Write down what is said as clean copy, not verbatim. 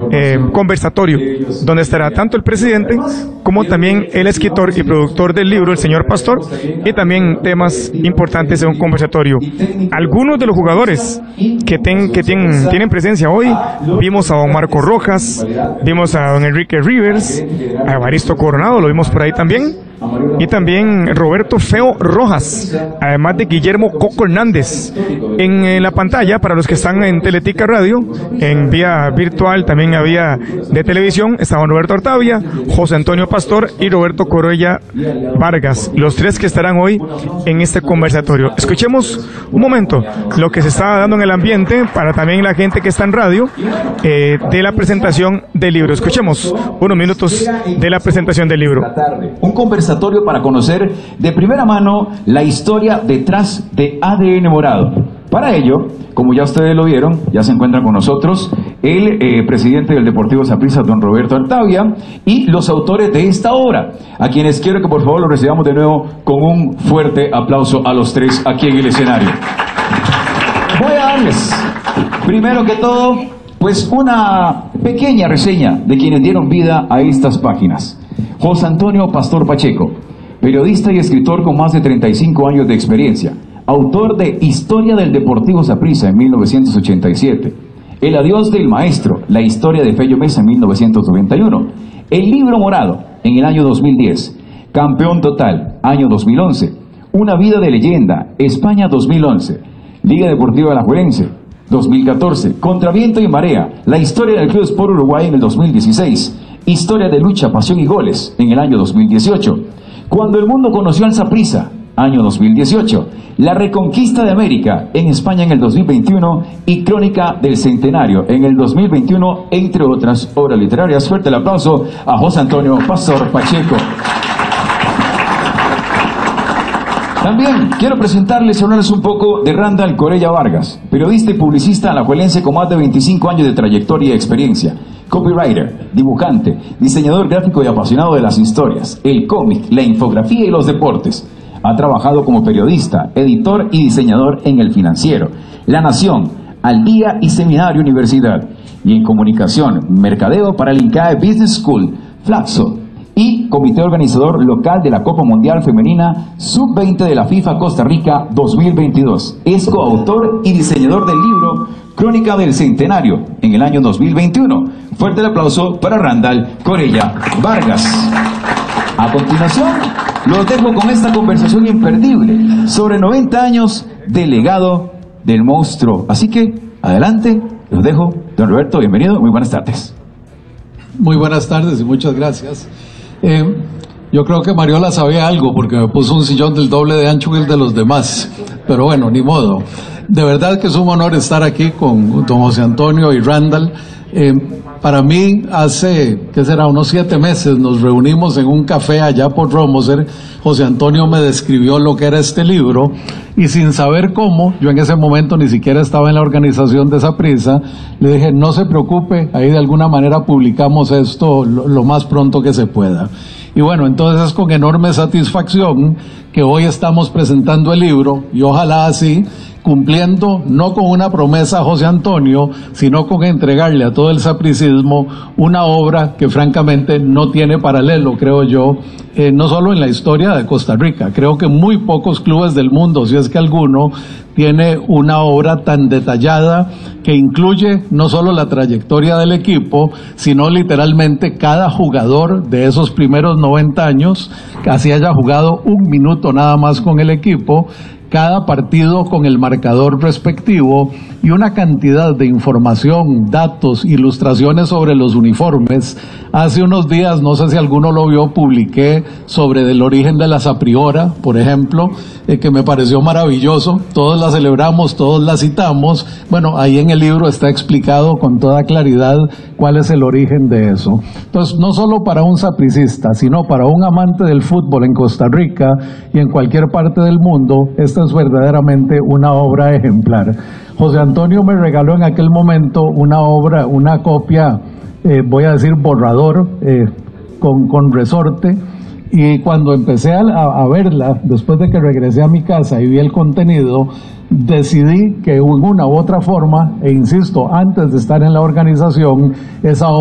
conversatorio, donde estará tanto el presidente como también el escritor y productor del libro, el señor Pastor, y también temas importantes en un conversatorio. Algunos de los jugadores que tienen presencia hoy, vimos a don Marco Rojas, vimos a don Enrique Rivers, a Evaristo Coronado, lo vimos por ahí también, y también Roberto Feo Rojas, además de Guillermo Coco Hernández. En la pantalla, para los que están en Teletica Radio, en vía virtual, también había de televisión, estaban Roberto Artavia, José Antonio Pastor y Roberto Corolla Vargas, los tres que estarán hoy en este conversatorio. Escuchemos un momento lo que se está dando en el ambiente para también la gente que está en radio, de la presentación del libro. Escuchemos unos minutos de la presentación del libro. Un conversatorio para conocer de primera mano la historia detrás de ADN Morado. Para ello, como ya ustedes lo vieron, ya se encuentra con nosotros el presidente del Deportivo Saprissa, don Roberto Artavia, y los autores de esta obra, a quienes quiero que por favor los recibamos de nuevo con un fuerte aplauso a los tres aquí en el escenario. Voy a darles, primero que todo, pues una pequeña reseña de quienes dieron vida a estas páginas. José Antonio Pastor Pacheco, periodista y escritor con más de 35 años de experiencia, autor de Historia del Deportivo Saprissa en 1987, El adiós del maestro, la historia de Fello Mesa en 1991, El libro morado en el año 2010, Campeón total, año 2011, Una vida de leyenda, España 2011, Liga Deportiva Alajuelense 2014, Contra viento y marea, la historia del Club Sport Uruguay en el 2016, Historia de lucha, pasión y goles en el año 2018, Cuando el mundo conoció al Saprissa, año 2018, La reconquista de América en España en el 2021 y Crónica del Centenario en el 2021, entre otras obras literarias. Fuerte el aplauso a José Antonio Pastor Pacheco. También quiero presentarles y hablarles un poco de Randall Corella Vargas, periodista y publicista alajuelense con más de 25 años de trayectoria y experiencia. Copywriter, dibujante, diseñador gráfico y apasionado de las historias, el cómic, la infografía y los deportes. Ha trabajado como periodista, editor y diseñador en El Financiero, La Nación, Al Día y Seminario Universidad. Y en comunicación, mercadeo para el INCAE Business School, Flaxo. Y comité organizador local de la Copa Mundial Femenina Sub-20 de la FIFA Costa Rica 2022. Es coautor y diseñador del libro Crónica del Centenario en el año 2021. Fuerte el aplauso para Randall Corella Vargas. A continuación, los dejo con esta conversación imperdible sobre 90 años de legado del monstruo. Así que, adelante, los dejo. Don Roberto, bienvenido, muy buenas tardes. Muy buenas tardes y muchas gracias. Yo creo que Mariola sabía algo porque me puso un sillón del doble de ancho que el de los demás, pero bueno, ni modo. De verdad que es un honor estar aquí con don José Antonio y Randall. Para mí, hace, ¿qué será?, unos 7 meses nos reunimos en un café allá por Romoser. José Antonio me describió lo que era este libro y sin saber cómo, yo en ese momento ni siquiera estaba en la organización de Saprissa, le dije, no se preocupe, ahí de alguna manera publicamos esto lo más pronto que se pueda. Y bueno, entonces es con enorme satisfacción que hoy estamos presentando el libro y ojalá así, cumpliendo no con una promesa a José Antonio, sino con entregarle a todo el sapricismo una obra que francamente no tiene paralelo, creo yo, no solo en la historia de Costa Rica. Creo que muy pocos clubes del mundo, si es que alguno, tiene una obra tan detallada que incluye no solo la trayectoria del equipo, sino literalmente cada jugador de esos primeros 90 años, que así haya jugado un minuto nada más con el equipo, cada partido con el marcador respectivo y una cantidad de información, datos, ilustraciones sobre los uniformes. Hace unos días, no sé si alguno lo vio, publiqué sobre el origen de la Sapriora, por ejemplo, que me pareció maravilloso. Todos la celebramos, todos la citamos. Bueno, ahí en el libro está explicado con toda claridad cuál es el origen de eso. Entonces, no solo para un sapricista, sino para un amante del fútbol en Costa Rica y en cualquier parte del mundo, esta es verdaderamente una obra ejemplar. José Antonio me regaló en aquel momento una obra, una copia, voy a decir borrador, con resorte, y cuando empecé a verla, después de que regresé a mi casa y vi el contenido, decidí que en una u otra forma, e insisto, antes de estar en la organización, esa